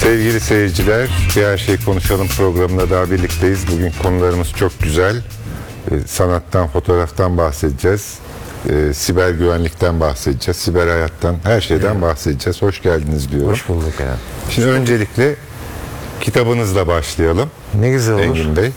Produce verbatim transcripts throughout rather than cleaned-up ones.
Sevgili seyirciler, Bir Her Şey Konuşalım programında daha birlikteyiz. Bugün konularımız çok güzel. Ee, sanattan, fotoğraftan bahsedeceğiz. Ee, siber güvenlikten bahsedeceğiz. Siber hayattan, her şeyden evet. bahsedeceğiz. Hoş geldiniz diyorum. Hoş bulduk ya. Şimdi öncelikle kitabınızla başlayalım. Ne güzel olur. Engin Bey.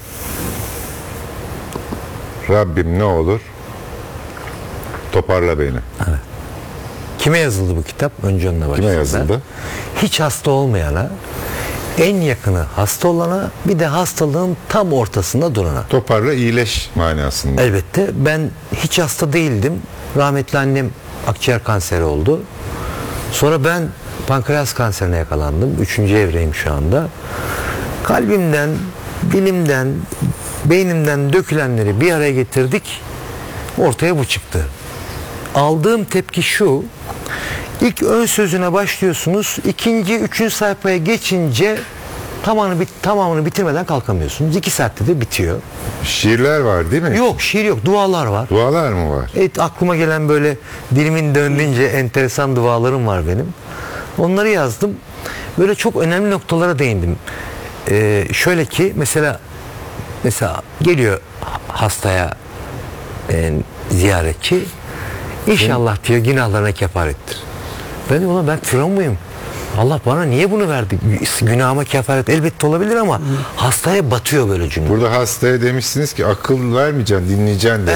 Rabbim ne olur toparla beni. Evet. Kime yazıldı bu kitap? Önce onunla başlayalım. Kime yazıldı? Hiç hasta olmayana, en yakını hasta olana, bir de hastalığın tam ortasında durana. Toparla, iyileş manasında. Elbette. Ben hiç hasta değildim. Rahmetli annem akciğer kanseri oldu. Sonra ben pankreas kanserine yakalandım. Üçüncü evreyim şu anda. Kalbimden, dilimden, beynimden dökülenleri bir araya getirdik. Ortaya bu çıktı. Aldığım tepki şu: İlk ön sözüne başlıyorsunuz, ikinci, üçüncü sayfaya geçince tamamını, bit tamamını bitirmeden kalkamıyorsunuz. İki saatte de bitiyor. Şiirler var değil mi? Yok, şiir yok, dualar var. Dualar mı var? Evet, aklıma gelen böyle dilimin döndüğünce enteresan dualarım var benim. Onları yazdım. Böyle çok önemli noktalara değindim. Ee, şöyle ki mesela mesela geliyor hastaya e, ziyaretçi. İnşallah diyor günahlarına kefarettir. Ben diyorum ulan ben firavun muyum? Allah bana niye bunu verdi? Günahıma kefaret elbette olabilir ama hastaya batıyor böyle cümle. Burada hastaya demişsiniz ki akıl vermeyeceksin, dinleyeceksin demiş.